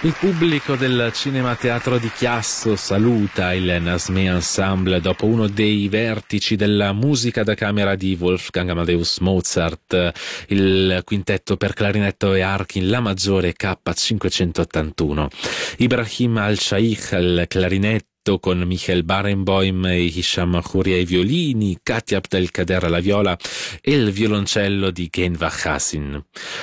Il pubblico del Cinema Teatro di Chiasso saluta il Nasmé Ensemble dopo uno dei vertici della musica da camera di Wolfgang Amadeus Mozart, il quintetto per clarinetto e archi in La maggiore K581. Ibrahim Al-Shaikh al clarinetto con Michael Barenboim e Hisham Khouria ai violini, Katia Abdelkader alla viola e il violoncello di Genva Hassin.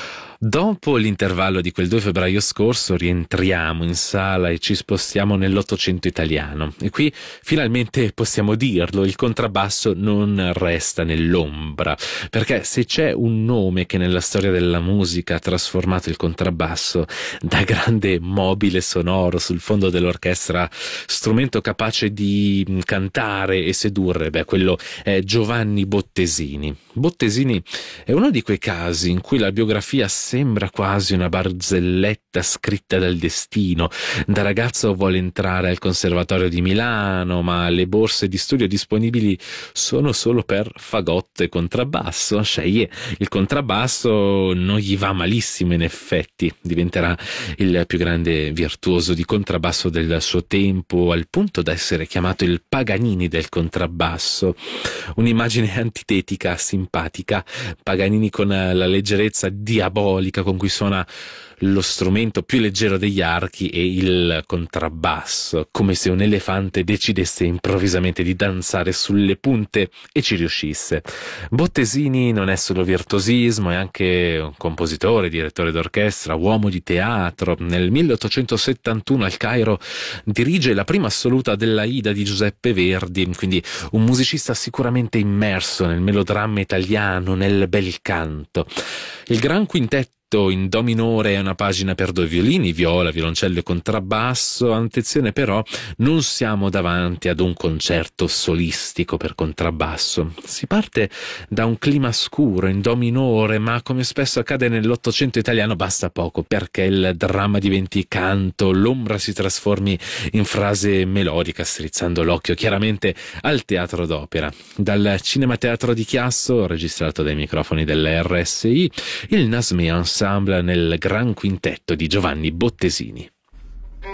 Dopo l'intervallo di quel 2 febbraio scorso rientriamo in sala e ci spostiamo nell'Ottocento italiano. E qui finalmente possiamo dirlo, il contrabbasso non resta nell'ombra, perché se c'è un nome che nella storia della musica ha trasformato il contrabbasso da grande mobile sonoro sul fondo dell'orchestra, strumento capace di cantare e sedurre, quello è Giovanni Bottesini. Bottesini è uno di quei casi in cui la biografia sembra quasi una barzelletta scritta dal destino. Da ragazzo vuole entrare al Conservatorio di Milano, ma le borse di studio disponibili sono solo per fagotto e contrabbasso. Sceglie il contrabbasso, non gli va malissimo in effetti. Diventerà il più grande virtuoso di contrabbasso del suo tempo, al punto da essere chiamato il Paganini del contrabbasso. Un'immagine antitetica, simpatica. Paganini con la leggerezza diabolica con cui suona lo strumento più leggero degli archi e il contrabbasso, come se un elefante decidesse improvvisamente di danzare sulle punte e ci riuscisse. Bottesini non è solo virtuosismo, è anche un compositore, direttore d'orchestra, uomo di teatro. Nel 1871 al Cairo dirige la prima assoluta dell'Aida di Giuseppe Verdi, quindi un musicista sicuramente immerso nel melodramma italiano, nel bel canto. Il Gran Quintetto in do minore è una pagina per 2 violini, viola, violoncello e contrabbasso. Attenzione però, non siamo davanti ad un concerto solistico per contrabbasso. Si parte da un clima scuro in do minore, ma come spesso accade nell'Ottocento italiano basta poco perché il dramma diventi canto, l'ombra si trasformi in frase melodica, strizzando l'occhio chiaramente al teatro d'opera. Dal Cinema Teatro di Chiasso, registrato dai microfoni dell'RSI, il Nasmé Ensemble nel Gran Quintetto di Giovanni Bottesini.